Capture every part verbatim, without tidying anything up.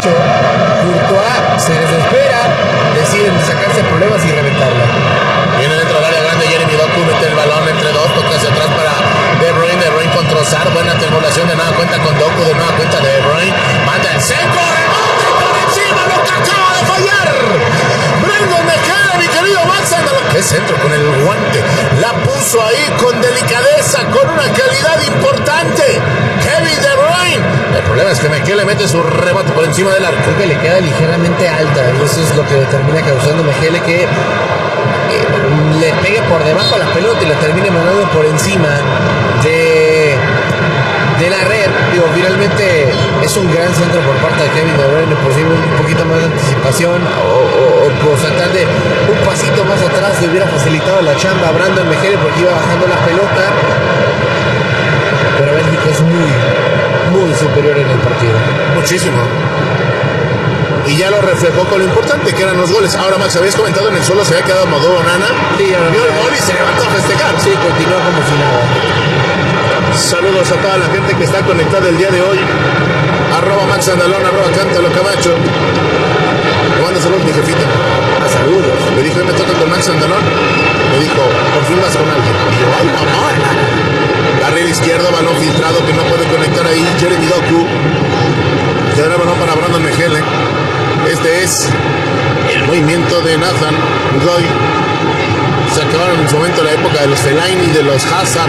Camacho, Courtois se desespera, deciden sacarse problemas y reventarla. Viene dentro del área grande Jeremy Doku, mete el balón entre dos, toca hacia atrás para De Bruyne, De Bruyne con Trossard, buena triangulación, de nueva cuenta con Doku, de nueva cuenta De Bruyne, manda el centro, remate por encima, lo que acaba de fallar Brendan Mejele, mi querido Max Andalón. Qué centro con el guante, la puso ahí con delicadeza, con una calidad importante Kevin De Bruyne. El problema es que Mejele mete su remate por encima del arco. Creo que le queda ligeramente alta y eso es lo que termina causando Mejele que eh, le pegue por debajo a la pelota y la termine mandando por encima de, de la red. Digo, finalmente es un gran centro por parte de Kevin De Bruyne, posible un poquito más de anticipación o, o, o por tratar de un pasito más atrás le hubiera facilitado la chamba a Brandon Mejele porque iba bajando la pelota, pero Bélgica es muy muy superior en el partido. Muchísimo. Y ya lo reflejó con lo importante que eran los goles. Ahora, Max, habías comentado en el suelo se había quedado Modo Onana. Sí, ya vio el gol y se levantó a festejar. Sí, continúa como si nada. Saludos a toda la gente que está conectada el día de hoy. Arroba Max Andalón, arroba Cántalo Camacho. Le mando saludos mi jefita. Ah, saludos. Me dijo, me toca con Max Andalón. Me dijo, por fin vas con alguien. Y yo, ay, mamá. Carril izquierdo, balón filtrado que no puede conectar ahí Jeremy Doku. Quedará balón para Brandon Mejele. Este es el movimiento de Nathan Goy. Se acabaron en su momento la época de los Fellaini y de los Hazard.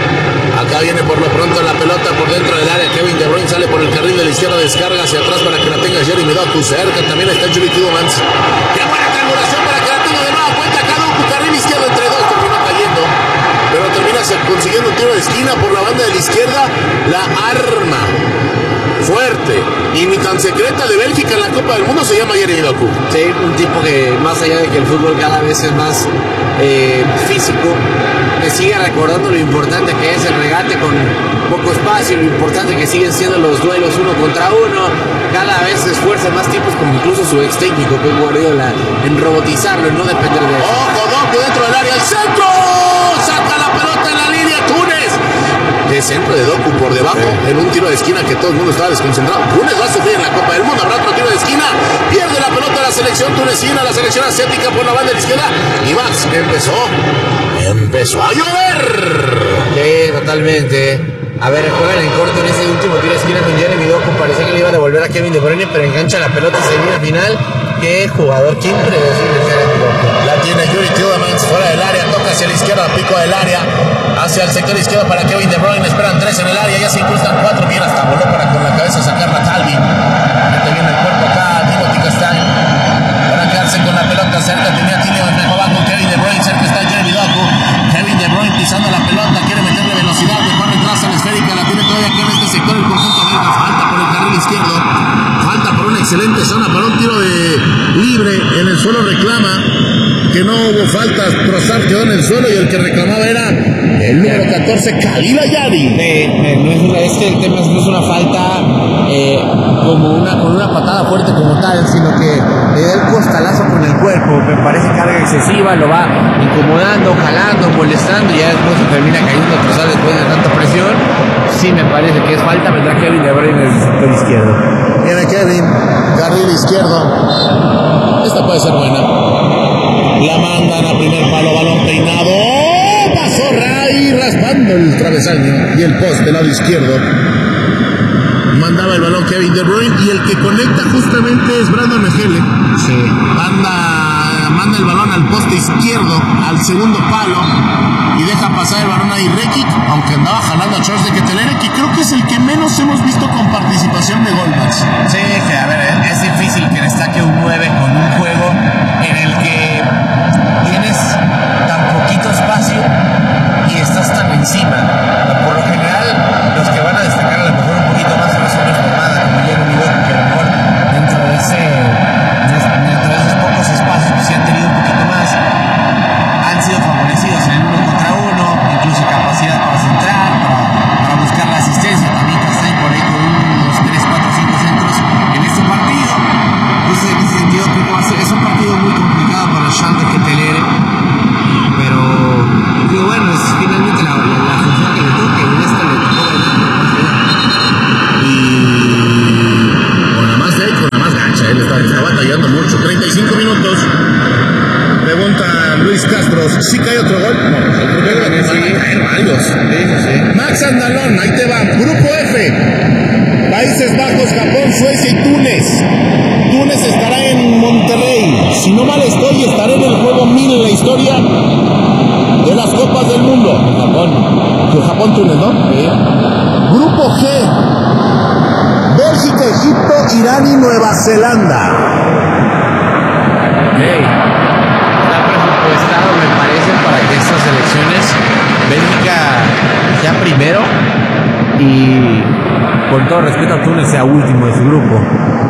Acá viene por lo pronto la pelota por dentro del área. Kevin De Bruyne sale por el carril de la izquierda, descarga hacia atrás para que la tenga Jeremy Doku. Cerca también está Yuri Tielemans. ¡Qué buena triangulación para que la tenga de nueva cuenta! Doku, carril izquierdo entre dos, termina cayendo. Pero termina consiguiendo un tiro de esquina por la banda de la izquierda. La arma fuerte y ni tan secreta de Bélgica en la Copa del Mundo se llama Jeremy Doku. Sí, un tipo que más allá de que el fútbol cada vez es más eh, físico, que sigue recordando lo importante que es el regate con poco espacio, lo importante que siguen siendo los duelos uno contra uno. Cada vez se esfuerza más tipos como incluso su ex técnico Pep Guardiola en robotizarlo, en no depender de eso. ¡Ojo, Doku dentro del área! ¡El centro! ¡Saca la pelota en la línea Túnez! De centro de Doku por debajo, sí. En un tiro de esquina que todo el mundo estaba desconcentrado. Túnez va a sufrir en la Copa del Mundo. Habrá otro tiro de esquina. Pierde la pelota la selección tunecina, la selección asiática por la banda de la izquierda. Y Max empezó. Empezó a llover. Sí, totalmente. A ver, juegan en corto en ese último tiro de esquina con Jeremy Doku. Parecía que le iba a devolver a Kevin De Bruyne, pero engancha la pelota y se viene al final. Qué jugador, qué impredecible Jeremy Doku. La tiene Yuri Tielemans fuera del área, toca hacia la izquierda, pico del área, hacia el sector izquierdo para Kevin De Bruyne. Esperan tres en el área, ya se incrustan cuatro. Bien, hasta voló para con la cabeza sacarla Calvi. Mete bien el cuerpo acá, Timothy Castagne. Para quedarse con la pelota cerca, tenía Tielemans mejor abajo. Kevin De Bruyne, cerca está Jeremy Doku. Kevin De Bruyne pisando la pelota, quiere meterle velocidad, mejor retrasa la esférica, la tiene todavía aquí en este sector el conjunto belga. Falta por el carril izquierdo, falta por una excelente zona para un tiro de libre. En el suelo reclama que no hubo faltas. Trossard quedó en el suelo y el que reclamaba era el número catorce, Khalil Ayadi. Eh, eh, no es, una, es que el tema es, no es una falta eh, como una, con una patada fuerte como tal, sino que le da el costalazo con el cuerpo. Me parece carga excesiva, lo va incomodando, jalando, molestando y ya después se termina cayendo Trossard después de tanta presión. Sí me parece que es falta, vendrá Kevin De Bruyne en el sector izquierdo. Viene Kevin, carril izquierdo. Esta puede ser buena. La mandan a primer palo, balón peinado. ¡Oh! Pasó Ray raspando el travesaño y el poste del lado izquierdo. Mandaba el balón Kevin De Bruyne y el que conecta justamente es Brandon Mejele. Sí. Manda, manda el balón al poste izquierdo, al segundo palo y deja pasar el balón ahí Rekic, aunque andaba jalando a Charles de Ketelere, que creo que es el que menos hemos visto con participación de gol, Max. Sí, que a ver, es difícil que destaque un nueve con un juego en el que tienes tan poquito espacio y estás tan encima. Por lo general, los que van a destacar a lo mejor un poquito más son los hombres formados, como Jeremy Doku, que a lo mejor dentro de ese dentro de esos pocos espacios pues, sí han tenido un poquito más, han sido favorecidos en el uno contra uno, incluso capacidad para centrar, para, para buscar la asistencia. También Castagne por ahí con unos tres, cuatro, cinco centros él está, está batallando mucho. treinta y cinco minutos. Pregunta Luis Castro, ¿sí cae otro gol? No, otro gol también sí. Van a caer varios. Sí, sí. Max Andalón, ahí te va. Grupo F. Países Bajos, Japón, Suecia y Túnez. Túnez estará en Monterrey. Si no mal estoy, estará en el juego mil en la historia de las Copas del Mundo. Japón. Japón, Túnez, ¿no? Sí. Grupo G. Bélgica, Egipto, Irán y Nueva Zelanda. Hey, está presupuestado, me parece, para que estas elecciones Bélgica sea primero y, con todo respeto a Túnez, sea último de su grupo.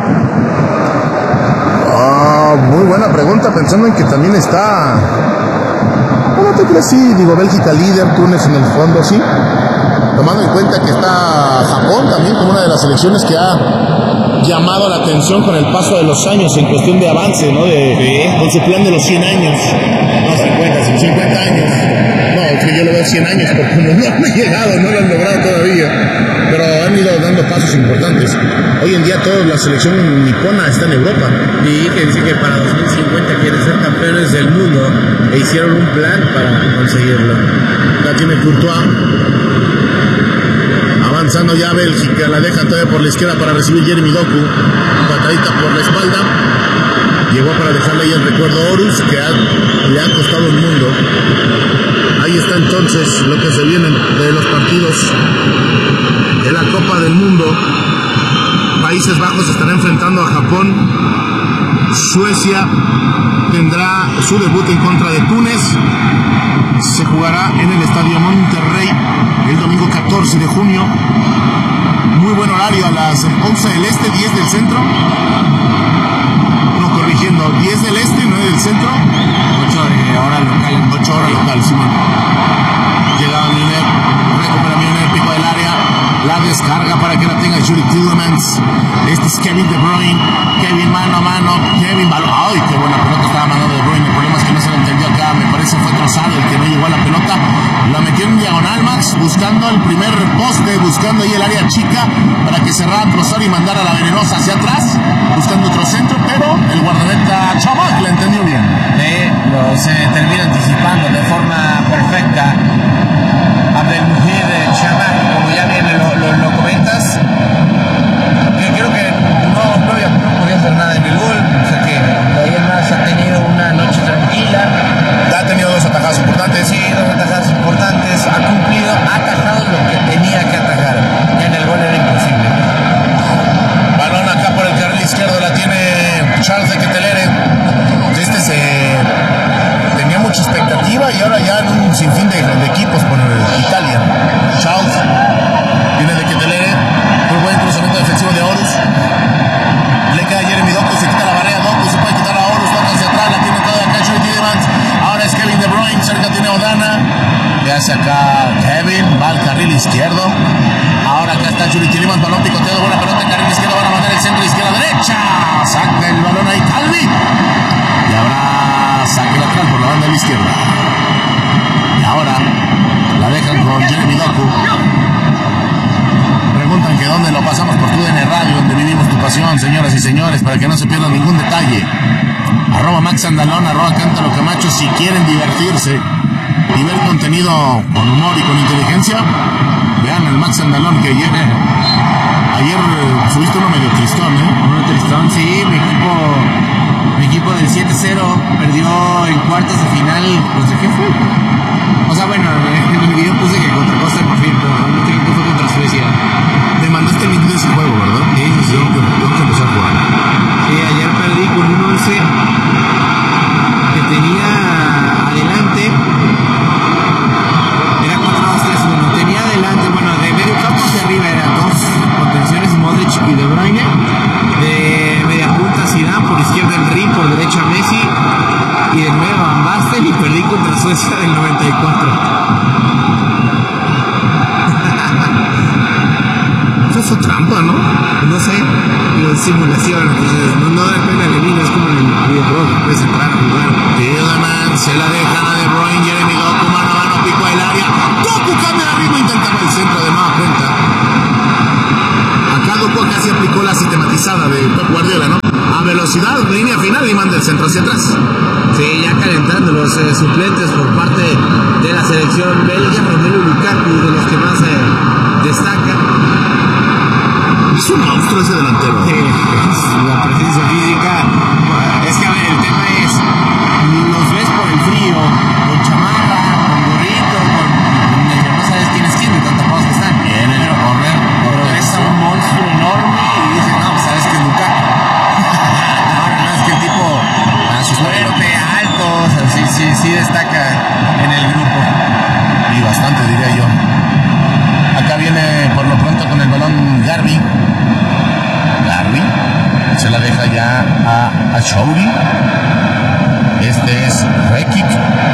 Ah, muy buena pregunta, pensando en que también está... ¿Cómo te crees? Sí, digo, Bélgica líder, Túnez en el fondo, sí. Tomando en cuenta que está Japón también como una de las selecciones que ha llamado la atención con el paso de los años en cuestión de avance, ¿no? De, sí. Con su plan de los cien años. No, cincuenta, cincuenta años. No, es que yo lo veo cien años porque como no han llegado, no lo han logrado todavía. Pero han ido dando pasos importantes. Hoy en día toda la selección nipona está en Europa. Y que dice que para dos mil cincuenta quieren ser campeones del mundo e hicieron un plan para conseguirlo. La tiene Courtois. Avanzando ya Bélgica, la dejan todavía por la izquierda para recibir Jeremy Doku. Patadita por la espalda. Llegó para dejarle ahí el recuerdo a Horus, que ha, le ha costado un mundo. Ahí está entonces lo que se viene de los partidos de la Copa del Mundo. Países Bajos estará enfrentando a Japón. Suecia tendrá su debut en contra de Túnez. Se jugará en el Estadio Monterrey el domingo catorce de junio. Muy buen horario, a las once del este, diez del centro. No, corrigiendo, diez del este, nueve del centro. ocho de hora local. ocho horas local, Simón. Llega Milner, recupera Milner, pico del área. La descarga para que la tenga Yuri Tielemans. Este es Kevin De Bruyne. Kevin mano a mano. Kevin balón. ¡Ay, qué buena pelota estaba mandando De Bruyne! El problema es que no se lo entendió acá. Me parece fue Trozado el que no llegó a la pelota. La metió en diagonal, Max, buscando el primer poste, buscando ahí el área chica para que cerrara Trozado y mandara la venenosa hacia atrás, buscando otro centro, pero el guardameta Chamac la entendió bien. Sí, lo, se termina anticipando de forma perfecta. Abdelmujid Chamac, como ya bien lo, lo, lo comentas, que creo que no, no, había, no podía hacer nada en el gol, o sea que de ahí en más ha tenido una noche tranquila. Ya ha tenido dos atajadas importantes. Sí, dos atajadas importantes, ha cumplido, ha atajado lo que tenía que atajar, ya en el gol era imposible. Balón acá por el carril izquierdo, la tiene Charles de Ketelere. Este se tenía mucha expectativa y ahora ya en un sinfín de, de equipos por Italia. Charles viene de Ketelere, muy buen cruzamiento defensivo de Horus. Le queda Jeremy Doku, se quita la barrera, Doku se puede quitar a Horus, toca hacia atrás, la tiene toda acá Yuri Tielemans. Ahora es Kevin De Bruyne, cerca tiene Odana. Le hace acá Kevin, va al carril izquierdo. Ahora acá está Yuri Tielemans, balón picoteado, buena pelota, carril izquierdo, van a mandar el centro, izquierda, derecha. Saca el balón ahí Calvi. Y habrá saque lateral por la banda de la izquierda. Y ahora la dejan con Jeremy Doku. Preguntan que dónde lo pasamos por tu D N Radio, donde vivimos tu pasión, señoras y señores, para que no se pierdan ningún detalle. Arroba Max Andalón, arroba Cántalo Camacho, si quieren divertirse y ver contenido con humor y con inteligencia, vean el Max Andalón que ayer, ayer subiste uno medio tristón, ¿eh? Uno tristón, sí, mi equipo, mi equipo del siete cero perdió en cuartos de final, ¿contra qué fue? O sea, bueno, en el video puse que contra Costa de Marfil, pero el otro equipo fue contra Suecia. Te mandaste el link de ese juego, ¿verdad? Sí, sí, sí. Tengo que, tengo que empezar a jugar. Sí, ayer perdí con un once que tenía adelante. Era cuatro dos tres uno. Tenía adelante, bueno, de medio campo hacia arriba eran dos contenciones, Modric y De Bruyne. De media punta Zidane, por izquierda Henry, por derecha Messi. Y de nuevo Van Basten, y perdí contra Suecia del noventa y cuatro. Eso fue trampa, ¿no? No sé, simulación, entonces no, no depende de mí, no es como en el videojuego, puedes entrar a jugar. Tielemans se la deja a De Bruyne, Jeremy Doku, mano a mano, pico del área. Doku cambia de ritmo, intentaba el centro de nueva cuenta. Acá Doku casi aplicó la sistematizada de Pep Guardiola, ¿no? A velocidad, línea final y manda el centro hacia atrás. Sí, ya calentando los eh, suplentes por parte de la selección belga. Romelu Lukaku, de los que más eh, destaca. Es un monstruo ese delantero. Sí, la presencia física. Es que a ver, el tema es, los ves por el frío, con chamarra, con gorrito, con, con no sabes quién es quién, de tantos juegos que están. Viene el correr, Pero ves a un monstruo enorme y dices, no, pues sabes que es Lukaku. No, no, es que el tipo fuerte, alto, o sea, sí, sí, sí destaca en el grupo. Y bastante, diría yo. Acá viene por lo pronto con el balón Garbi. Garbi se la deja ya a, a Chouri. Este es Rekic.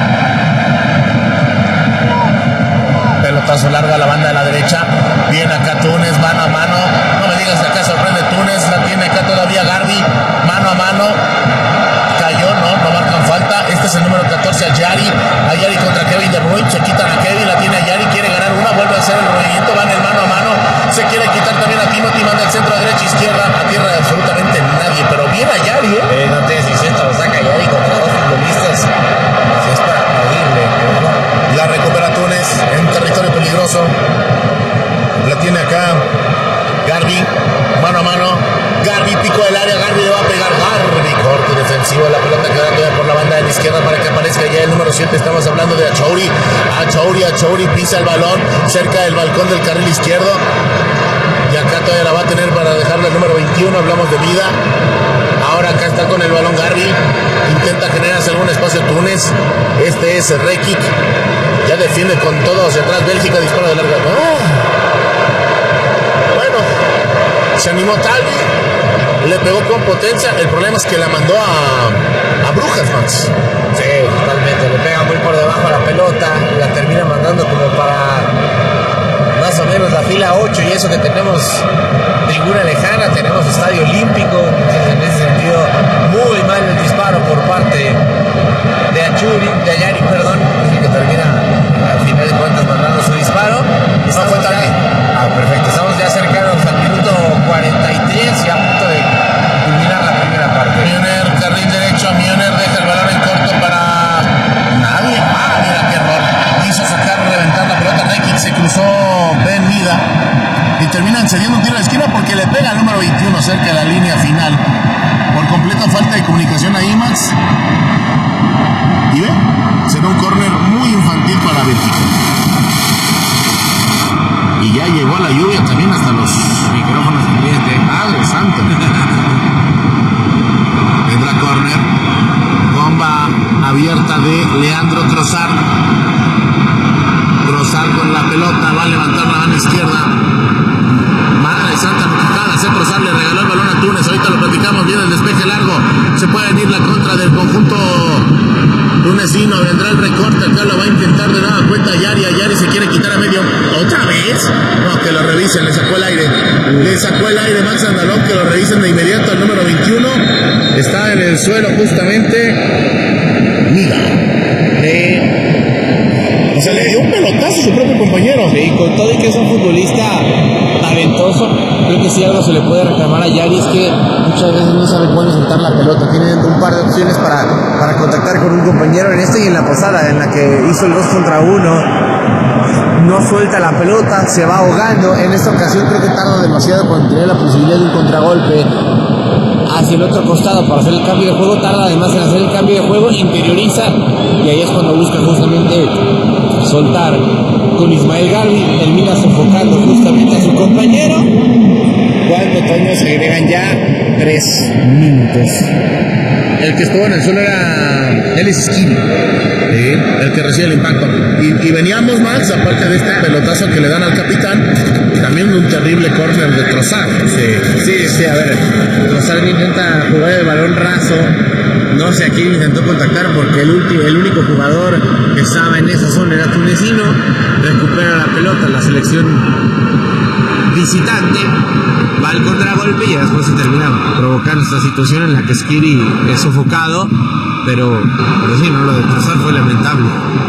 Pelotazo largo a la banda de la derecha. Viene acá Túnez, mano a mano. No me digas que acá sorprende Túnez. La tiene acá todavía Garbi. Mano a mano. Cayó, no, no marcan falta. Este es el número catorce, Ayari. Ayari contra Kevin De Bruyne. Se quitan a Kevin, la tiene Ayari. Quiere ganar una, vuelve a hacer el movimiento. Van el mano a mano. Se quiere quitar también a Timothy. Manda el centro a derecha, izquierda. A tierra de absolutamente nadie. Pero bien Ayari, ¿eh? Eh, no te si centro, lo saca Ayari contra dos futbolistas. Así es para horrible. La recupera Túnez en territorio peligroso. La tiene acá Garbi. Mano a mano. Garbi pico del área. Garbi le va a pegar. Garbi corte defensivo. La pelota queda todavía por la banda de la izquierda para que aparezca ya el número siete. Estamos hablando de Achouri. Achouri, Achouri pisa el balón cerca del balcón del carril izquierdo. Y acá todavía la va a tener para dejarla el número veintiuno. Hablamos de vida. Ahora acá está con el balón Garbi. Intenta generarse algún espacio Túnez. Este es Rekic. Ya defiende con todo hacia atrás. Bélgica dispara de larga. ¡Oh! Bueno, se animó Talvi. Le pegó con potencia. El problema es que la mandó a, a Brujas, Max. Sí, totalmente. Le pega muy por debajo a la pelota. La termina mandando como para más o menos la fila ocho. Y eso que tenemos tribuna lejana, tenemos estadio olímpico. Entonces, en ese sentido, muy mal el disparo por parte de Achuri, de Ayari, perdón. Así que termina al final de cuentas mandando su disparo. No fue ya, ah, perfecto. Estamos ya cercanos al minuto cuarenta y tres, ya a punto de culminar la primera parte. Mioner, carril derecho. Mioner deja el balón en corto para nadie. Ah, mira qué error. Quiso sacar, reventar la pelota. Rekic se cruzó Ben Mida y terminan cediendo un tiro a la esquina porque le pega al número veintiuno cerca de la línea final. Por completa falta de comunicación ahí, Max. Y ve, será un córner muy infantil para Bélgica. Y ya llegó la lluvia también hasta los micrófonos pendientes. ¡Padre santo! Vendrá córner. Bomba abierta de Leandro Trossard. Trossard con la pelota. Va a levantar la mano izquierda. Madre santa, quijada. Se Trossard le regaló el balón a Túnez. Ahorita lo platicamos. Viene el despeje largo. Se puede venir la contra del conjunto tunecino. Vendrá el recorte. Acá lo va a intentar de nueva cuenta Ayari. Ayari se quiere quitar a medio. ¿Otra vez? No, que lo revisen. Le sacó el aire. Le sacó el aire Max Andalón. Que lo revisen de inmediato al número veintiuno. Está en el suelo justamente. Mida. Eh, O sea, le dio un pelotazo a su propio compañero. Sí, con todo y que es un futbolista talentoso, creo que sí algo se le puede reclamar a Yari, es que muchas veces no sabe cuándo soltar la pelota. Tiene un par de opciones para, para contactar con un compañero en este y en la pasada, en la que hizo el dos contra uno. No suelta la pelota, se va ahogando. En esta ocasión creo que tarda demasiado cuando tiene la posibilidad de un contragolpe hacia el otro costado para hacer el cambio de juego. Tarda además en hacer el cambio de juego, interioriza, y ahí es cuando busca justamente soltar con Ismael Garbi. Termina sofocando justamente a su compañero. Cuando Toño se agregan ya tres minutos. El que estuvo en el suelo era Ellis Skinny, ¿sí? El que recibe el impacto. Y, y veníamos más, aparte de este pelotazo que le dan al capitán, también de un terrible córner de Trossard. Sí, sí, sí, a ver, Trossard intenta jugar el balón raso. No sé a quién intentó contactar porque el, último, el único jugador que estaba en esa zona era tunecino. Recupera la pelota, la selección visitante, va al contragolpe y después se termina provocando esta situación en la que Skiri es sofocado, pero, pero sí, no, lo de Trossard fue lamentable.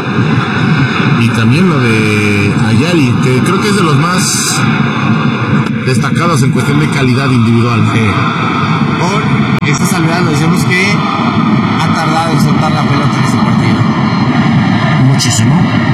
Y también lo de Ayari, que creo que es de los más destacados en cuestión de calidad individual. Sí. Con esta salvedad lo decíamos que ha tardado en soltar la pelota en este partido. Muchísimo.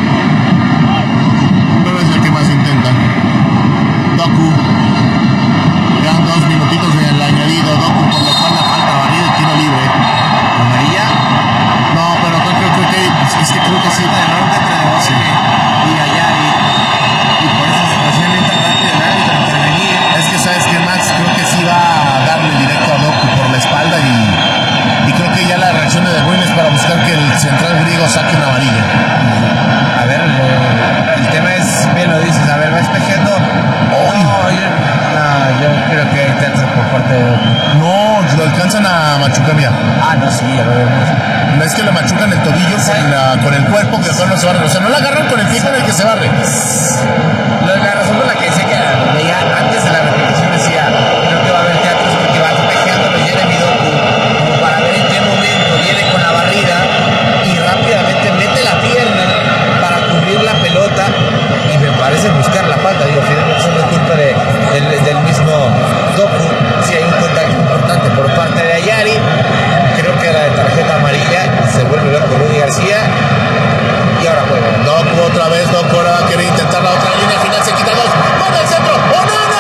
Pero es el que más intenta. Doku. Quedan dos minutitos en el añadido. Doku por la espalda, falta barrido y tiro libre. ¿Amarilla? No, pero creo, creo, creo que es que creo que sí. De ronda entre Debosque sí. y Ayari. Y por esa situación entra rápido el árbitro a intervenir. Es que sabes que Max creo que sí va a darle directo a Doku por la espalda y, y creo que ya la reacción de De Bruyne es para buscar que el central griego saque una amarilla. A ver, lo, el tema es, bien lo dices, a ver, va espejeando. Oh, no, yo, no, yo creo que hay teatro por parte de Doku. No, lo alcanzan a machucar, mira. Ah, no, sí, ya lo vemos. No es que lo machucan el tobillo con, la, con el cuerpo que después no se barre. O sea, no lo agarran con el pie con el que se barre. La razón por la que decía que veía antes de la repetición decía, creo que va a haber teatros porque va espejeando lo Jeremy Doku como para ver en qué momento viene con la barrida y rápidamente mete la pierna para cubrir la pelota y me parece buscar la falta. Digo, finalmente eso no es culpa de, del, del mismo Doku. Si hay un contacto importante por parte de Ayari, creo que era de tarjeta amarilla, se vuelve loco Rudy García y ahora juega. Doku otra vez, Doku ahora va a querer intentar la otra línea final, se quita dos, manda al centro, ¡Onana!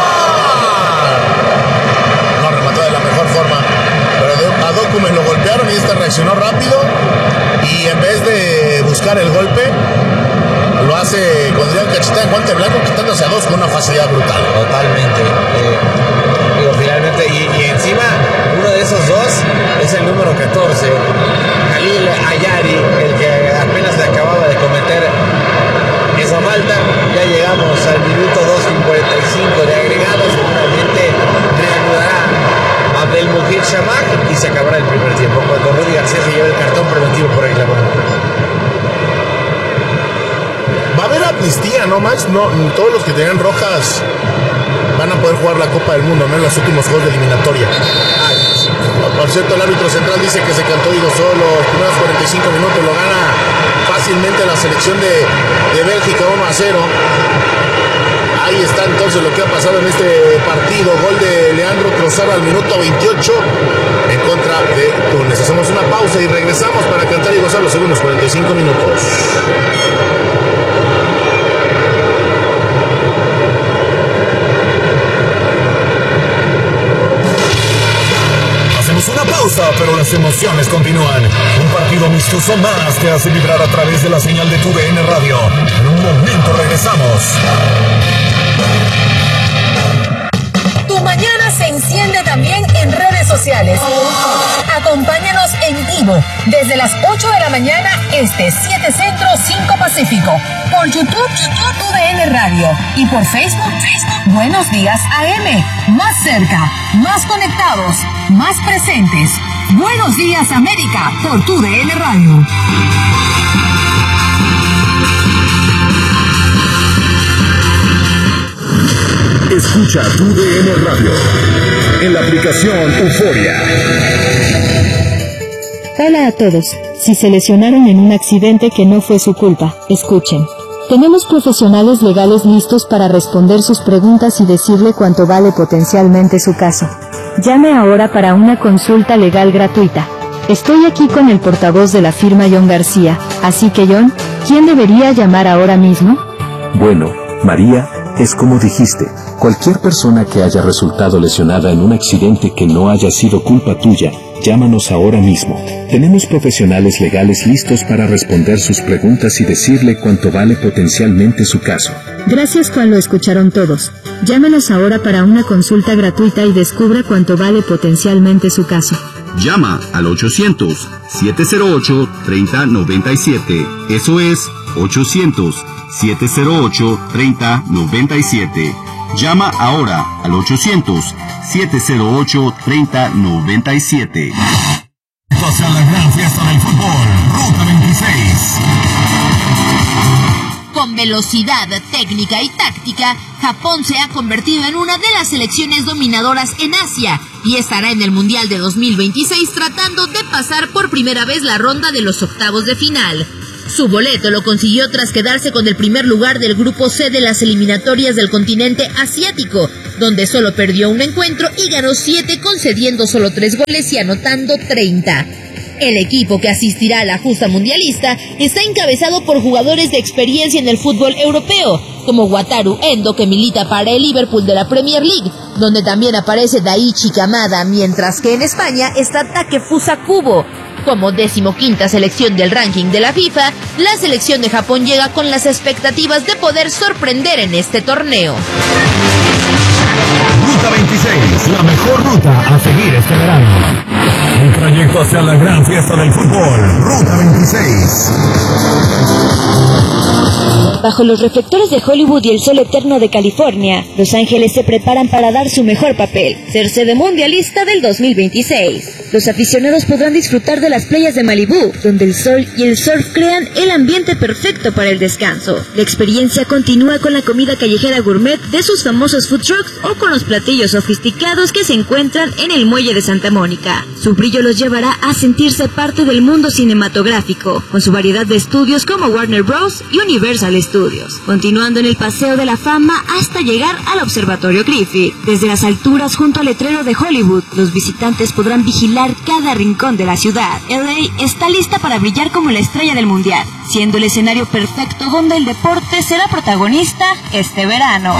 No remató de la mejor forma, pero a Doku me lo golpearon y este reaccionó rápido y en vez de buscar el golpe, lo hace con Adrián Cachita en guante blanco, quitándose a dos con una facilidad brutal. Totalmente. Eh, digo, finalmente, y, y encima, uno de esos dos es el número catorce, Khalil Ayari, el que apenas le acababa de cometer esa falta. Ya llegamos al minuto dos cincuenta y cinco de agregado, seguramente reanudará Abdelmujid Shamak y se acabará el primer tiempo cuando Rudy García se lleva el cartón preventivo por reclamar. Va a haber amnistía, ¿no, Max? No, todos los que tengan rojas van a poder jugar la Copa del Mundo, ¿no? En los últimos juegos de eliminatoria. Por cierto, el árbitro central dice que se cantó y gozó los primeros cuarenta y cinco minutos, lo gana fácilmente la selección de, de Bélgica uno a cero. Ahí está entonces lo que ha pasado en este partido. Gol de Leandro Trossard al minuto veintiocho en contra de Túnez. Hacemos una pausa y regresamos para cantar y gozar los segundos cuarenta y cinco minutos. Una pausa, pero las emociones continúan. Un partido amistoso más te hace vibrar a través de la señal de tu D N Radio. En un momento regresamos. Tu mañana se enciende también en redes sociales. Acompáñanos en vivo desde las ocho de la mañana este, siete Centro, cinco Pacífico. Por YouTube, YouTube, tu D N Radio. Y por Facebook, Facebook, Buenos Días A M. Más cerca, más conectados, más presentes. Buenos Días América por tu D N Radio. Escucha tu D N Radio en la aplicación Euforia. Hola a todos. Si se lesionaron en un accidente que no fue su culpa, escuchen. Tenemos profesionales legales listos para responder sus preguntas y decirle cuánto vale potencialmente su caso. Llame ahora para una consulta legal gratuita. Estoy aquí con el portavoz de la firma John García, así que John, ¿quién debería llamar ahora mismo? Bueno, María, es como dijiste, cualquier persona que haya resultado lesionada en un accidente que no haya sido culpa tuya, llámanos ahora mismo. Tenemos profesionales legales listos para responder sus preguntas y decirle cuánto vale potencialmente su caso. Gracias, Juan, lo escucharon todos. Llámenos ahora para una consulta gratuita y descubra cuánto vale potencialmente su caso. Llama al ochocientos, siete cero ocho, tres cero nueve siete. Eso es ochocientos, siete cero ocho, tres cero nueve siete. Llama ahora al ochocientos, siete cero ocho, tres cero nueve siete. Hacia la gran fiesta del fútbol, Ruta veintiséis. Con velocidad, técnica y táctica, Japón se ha convertido en una de las selecciones dominadoras en Asia y estará en el Mundial de dos mil veintiséis tratando de pasar por primera vez la ronda de los octavos de final. Su boleto lo consiguió tras quedarse con el primer lugar del grupo C de las eliminatorias del continente asiático, donde solo perdió un encuentro y ganó siete, concediendo solo tres goles y anotando treinta. El equipo que asistirá a la justa mundialista está encabezado por jugadores de experiencia en el fútbol europeo, como Wataru Endo, que milita para el Liverpool de la Premier League, donde también aparece Daichi Kamada, mientras que en España está Takefusa Kubo. Como decimoquinta selección del ranking de la FIFA, la selección de Japón llega con las expectativas de poder sorprender en este torneo. Ruta veintiséis, la mejor ruta a seguir este verano. Un trayecto hacia la gran fiesta del fútbol. Ruta veintiséis. Bajo los reflectores de Hollywood y el sol eterno de California, Los Ángeles se preparan para dar su mejor papel, ser sede mundialista del dos mil veintiséis. Los aficionados podrán disfrutar de las playas de Malibú, donde el sol y el surf crean el ambiente perfecto para el descanso. La experiencia continúa con la comida callejera gourmet de sus famosos food trucks o con los platillos sofisticados que se encuentran en el muelle de Santa Mónica. Su brillo los llevará a sentirse parte del mundo cinematográfico, con su variedad de estudios como Warner Bros. Y Universal Studios, continuando en el Paseo de la Fama hasta llegar al Observatorio Griffith. Desde las alturas junto al letrero de Hollywood, los visitantes podrán vigilar cada rincón de la ciudad. L A está lista para brillar como la estrella del mundial, siendo el escenario perfecto donde el deporte será protagonista este verano.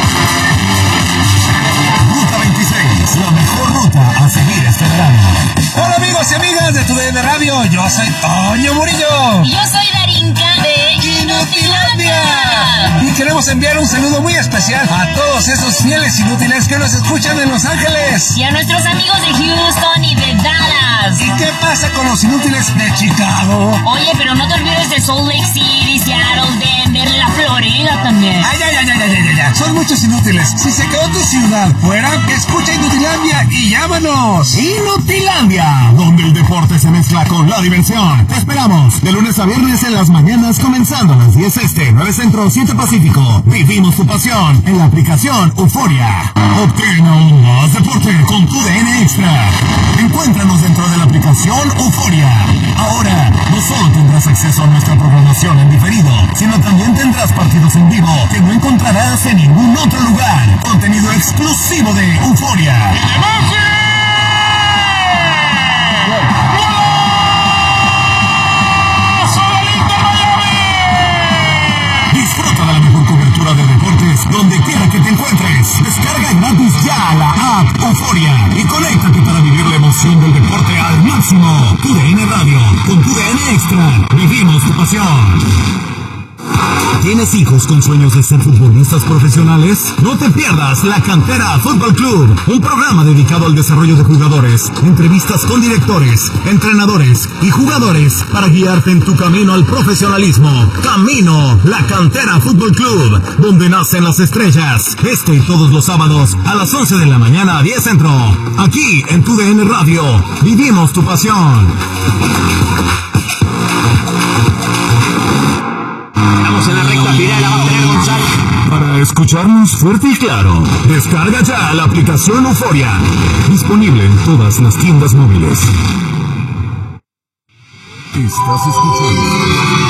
Ruta veintiséis, la mejor ruta a seguir este verano. Hola amigos y amigas de Tu D N Radio, yo soy Toño Murillo. Yo soy Darinka de Inutilandia. Y queremos enviar un saludo muy especial a todos esos fieles inútiles que nos escuchan en Los Ángeles. Y a nuestros amigos de Houston y de Dallas. ¿Y qué pasa con los inútiles de Chicago? Oye, pero no te olvides de Salt Lake City, Seattle, Denver, la Florida también. Ay, ay, ay, ay, ay, ay, ay. Son muchos inútiles. Si se quedó tu ciudad fuera, escucha Inutilandia y llámanos. Inutilandia, donde el deporte se mezcla con la diversión. Te esperamos de lunes a viernes en las mañanas, comenzando a las diez este, nueve centro, siete pacífico. Vivimos tu pasión en la aplicación Euforia. Obtén aún más deporte con tu D N Extra. Encuéntranos dentro de la aplicación Euforia. Ahora, no solo tendrás acceso a nuestra programación en diferido, sino también tendrás partidos en vivo que no encontrarás en ningún otro lugar. Contenido exclusivo de Euforia. Disfruta de la mejor cobertura de deportes donde quiera que te encuentres. Descarga gratis ya la app Euforia y conéctate para vivir la emoción del deporte al máximo. Tu D N Radio, con tu D N Extra, vivimos tu pasión. ¿Tienes hijos con sueños de ser futbolistas profesionales? No te pierdas La Cantera Fútbol Club, un programa dedicado al desarrollo de jugadores, entrevistas con directores, entrenadores y jugadores para guiarte en tu camino al profesionalismo. Camino La Cantera Fútbol Club, donde nacen las estrellas. Este y todos los sábados a las once de la mañana a diez centro. Aquí en tu D N Radio, vivimos tu pasión. Estamos en la recta final, la va a tener González. Para escucharnos fuerte y claro, descarga ya la aplicación Euforia. Disponible en todas las tiendas móviles. Estás escuchando.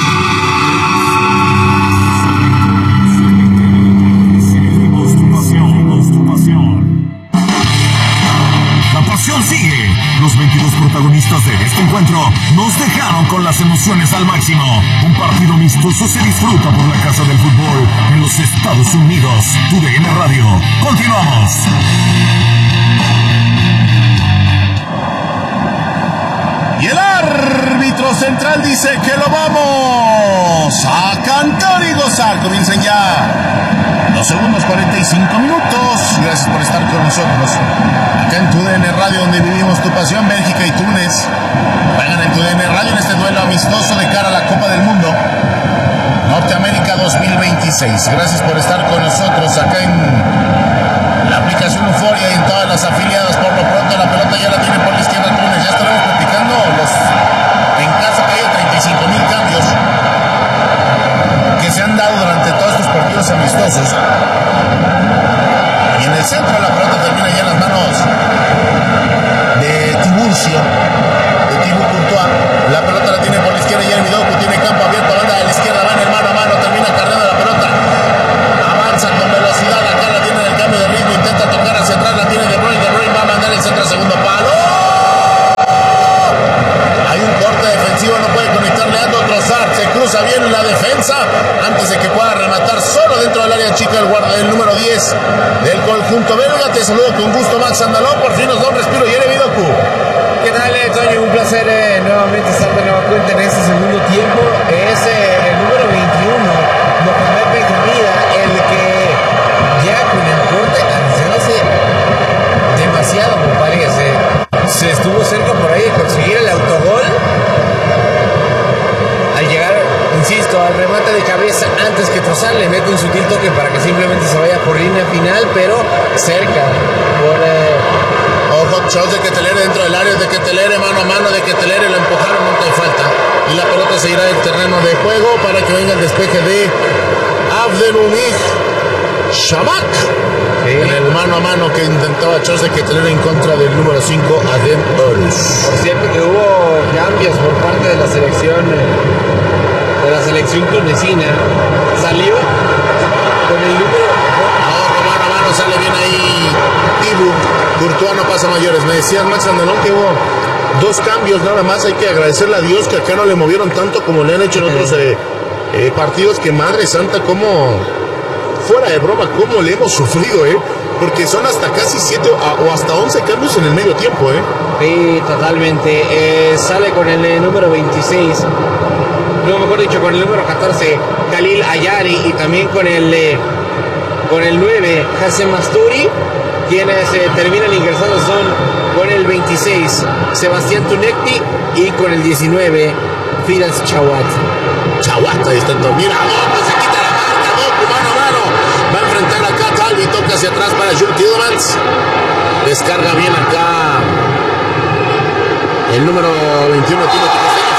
Seguimos tu pasión, seguimos tu pasión. La pasión sigue. Los veintidós protagonistas de este encuentro nos dejaron con las emociones al máximo. Un partido amistoso se disfruta por la casa del fútbol en los Estados Unidos. Tu D N Radio. Continuamos. Y el árbitro central dice que lo vamos a cantar y gozar. Comiencen ya los segundos cuarenta y cinco minutos. Gracias por estar con nosotros acá en Tu D N Radio, donde vivimos tu pasión. Bélgica y Túnez juegan en Tu D N Radio en este duelo amistoso de cara a la Copa del Mundo Norteamérica dos mil veintiséis. Gracias por estar con nosotros acá en la aplicación Euforia y en todas las afiliadas. Por lo pronto la pelota ya la tiene por la izquierda Túnez. Ya estaremos platicando los en caso que haya treinta y cinco mil cambios que se han dado durante todos estos partidos amistosos. Y en el centro la pelota termina ya en las manos de Tiburcio, de Thibaut Courtois. La pelota la tiene por la izquierda, Jeremy Doku tiene campo abierto, banda del cabeza antes de que pueda rematar solo dentro del área chica el guarda del número diez del conjunto belga. Te saludo con gusto, Max Andalón. Por fin nos da un respiro. Jeremy Doku. ¿Qué tal, eh, Toño? Un placer eh, nuevamente estar de nueva cuenta en este segundo tiempo. Es eh, el número veintiuno, Mohamed Benjamida, el que ya con el corte hace demasiado, me parece. Se estuvo cerca por ahí de conseguir el autogol. Al llegar, insisto, al remate de cabeza antes que Trossard, le mete un sutil toque para que simplemente se vaya por línea final, pero cerca por... Eh, Ojo, shots de Ketelere dentro del área, de Ketelere, mano a mano, de Ketelere, lo empujaron, no hay falta. Y la pelota seguirá del terreno de juego para que venga el despeje de Abdelmoumid Shamak. Sí. En el mano a mano que intentaba shots de Ketelere en contra del número cinco, Adem Orus. Por cierto que hubo cambios por parte de la selección, de la selección tunecina. Salió con el número... No, mano a mano sale bien ahí Tibu. Courtois no pasa mayores. Me decía Max Andalón que hubo dos cambios nada más. Hay que agradecerle a Dios que acá no le movieron tanto como le han hecho en otros eh, eh, partidos. Que madre santa, como fuera de broma, cómo le hemos sufrido, eh. Porque son hasta casi siete o hasta once cambios en el medio tiempo, eh. Sí, totalmente. Eh, sale con el eh, número veintiséis. No, mejor dicho, con el número catorce, Khalil Ayari. Y también con el eh, con el nueve, Hassem Masturi. Quienes eh, terminan ingresando son con el veintiséis, Sebastián Tunekti, y con el diecinueve, Firas Chawat. Chawat, ahí está todo. Mira, Doku se quita la marca, Doku mano a mano. Va a enfrentar acá a Talvi, toca hacia atrás para Jules Tielemans. Descarga bien acá el número veintiuno, Timothy Castaño.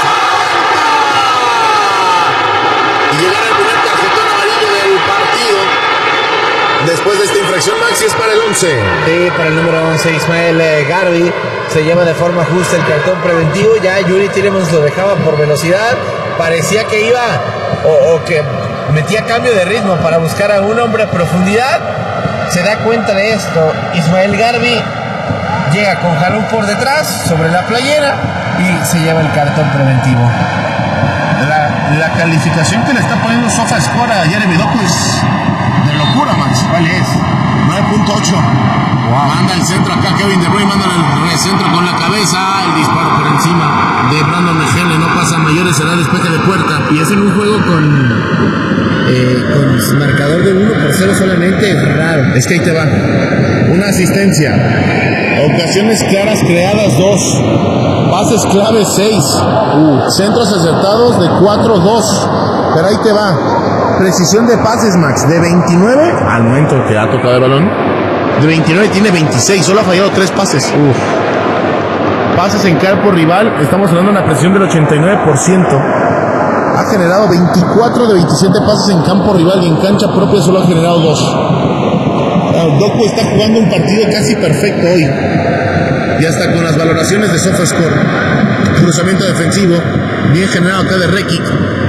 Y llegará el primer tarjetón amarillo del partido. Después de esta infracción, Maxi, es para el once. Sí, para el número once, Ismael eh, Garbi. Se lleva de forma justa el cartón preventivo. Ya Yuri Tielemans lo dejaba por velocidad. Parecía que iba o, o que metía cambio de ritmo para buscar a un hombre a profundidad. Se da cuenta de esto Ismael Garbi. Llega con jalón por detrás sobre la playera y se lleva el cartón preventivo. La, la calificación que le está poniendo SofaScore a Jeremy Doku es de locura, Max. ¿Cuál es? nueve punto ocho. Wow. Manda el centro acá, Kevin De Bruyne manda el centro con la cabeza, el disparo por encima de Brandon Mejele, no pasa mayores, será despeje de puerta. Y es en un juego con eh, con marcador de uno por cero solamente, es raro. Es que ahí te va. Una asistencia, ocasiones claras creadas dos, pases clave seis, uh. centros acertados de cuatro dos, pero ahí te va. Precisión de pases, Max, de veintinueve al momento que ha tocado el balón. De veintinueve tiene veintiséis, solo ha fallado tres pases. Uf. Pases en campo rival, estamos hablando de una precisión del ochenta y nueve por ciento. Ha generado veinticuatro de veintisiete pases en campo rival y en cancha propia solo ha generado dos. Doku está jugando un partido casi perfecto hoy. Y hasta con las valoraciones de SofaScore. Cruzamiento defensivo, bien generado acá de Rekic.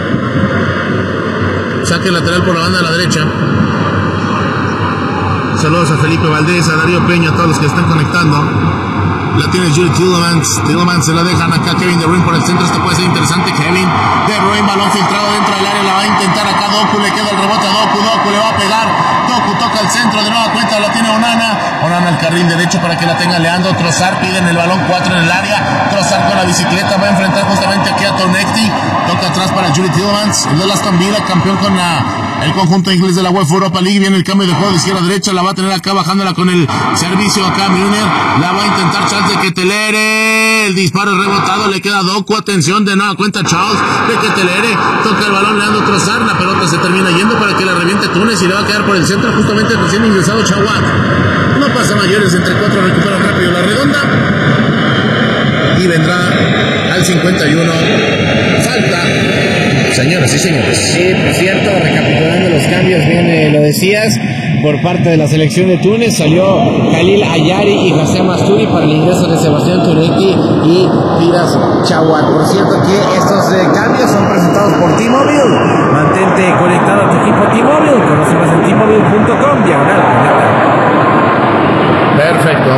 Saque lateral por la banda de la derecha. Saludos a Felipe Valdés, a Darío Peña, a todos los que están conectando. La tiene Jules Tielemans. Tielemans se la dejan acá. Kevin De Bruyne por el centro. Esto puede ser interesante. Kevin De Bruyne, balón filtrado dentro del área. La va a intentar acá Doku. Le queda el rebote a Doku. Doku le va a pegar. Doku toca el centro. De nueva cuenta la tiene Onana. Onana al carril derecho para que la tenga Leandro Trossard. Piden el balón cuatro en el área. Trossard con la bicicleta va a enfrentar justamente aquí a Tonekti. Toca atrás para Jules Tielemans. El de Aston Villa, campeón con la, el conjunto inglés de la UEFA Europa League. Viene el cambio de juego de izquierda a derecha. La va a tener acá bajándola con el servicio acá Müller. La va a intentar chance de Ketelere. El disparo es rebotado. Le queda Doku. Atención, de nueva cuenta Charles de Ketelere. Toca el balón Leandro Trossard. La pelota se termina yendo para que la reviente Túnez y le va a quedar por el centro justamente recién ingresado Chawat. No pasa mayores. Entre cuatro recuperan rápido la redonda. Y vendrá al cincuenta y uno. Falta. Señoras y señores. Sí, por cierto, recapitulando los cambios, bien eh, lo decías, por parte de la selección de Túnez salió Khalil Ayari y Hassem Masturi para el ingreso de Sebastián Tunekti y Firas Chawat. Por cierto que estos eh, cambios son presentados por T-Mobile. Mantente conectado a tu equipo T-Mobile. Conoce más en T Mobile punto com, diagonal. Perfecto.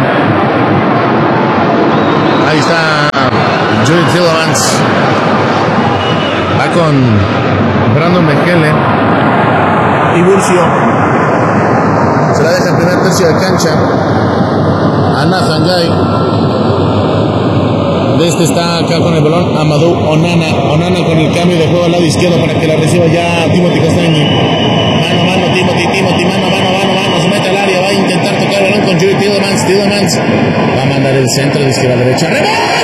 Ahí está Jules Tielemans. Va con Brandon Mejele y Burcio. Se la deja el primer tercio de cancha a Nathan Gay. De este está acá con el balón Amadou Onana. Onana con el cambio de juego al lado izquierdo para que la reciba ya Timothy Castaño. Mano, mano, Timothy, Timothy, mano, mano, mano, mano. Se mete al área, va a intentar tocar el balón con Joey Tielemans. Tielemans va a mandar el centro de izquierda a derecha. ¡Rebote!